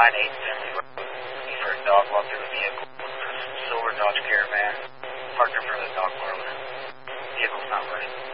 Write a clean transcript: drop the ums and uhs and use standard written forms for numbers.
Finley Road. You've heard a dog walk through the vehicle. Silver Dodge Caravan. Parked in front of the dog parlor. Vehicle's not running.